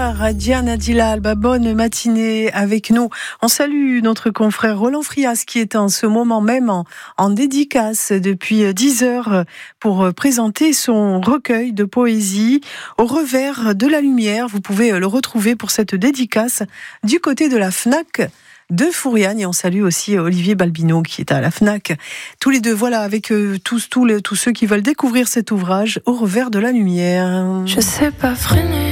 8h, Diana Dilalba, bonne matinée avec nous. On salue notre confrère Roland Frias qui est en ce moment même en dédicace depuis 10h pour présenter son recueil de poésie Au revers de la lumière. Vous pouvez le retrouver pour cette dédicace du côté de la FNAC de Fouriane, et on salue aussi Olivier Balbino qui est à la FNAC. Tous les deux, voilà, avec tous ceux qui veulent découvrir cet ouvrage Au revers de la lumière. Je sais pas freiner.